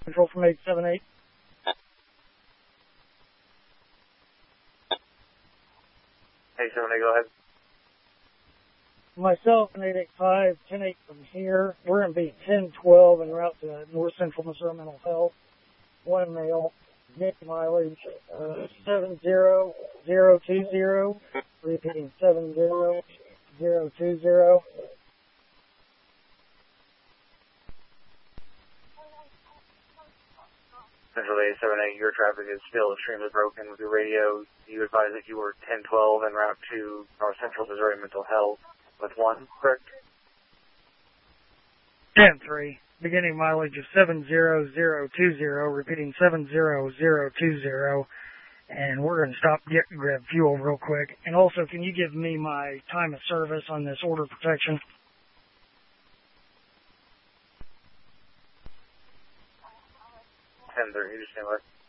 Control from 878. Hey, 78, go ahead. Myself and 885, 10-8 from here. We're going to be 1012 en route to North Central Missouri Mental Health. One male, Nick mileage 70020, repeating 70020. Central 878, your traffic is still extremely broken with your radio. You advised that you were 1012 en route to North Central Missouri Mental Health with one, correct? 10-3, beginning mileage of 70020, repeating 70020, and we're going to stop and grab fuel real quick. And also, can you give me my time of service on this order protection? 10-3, you just say what?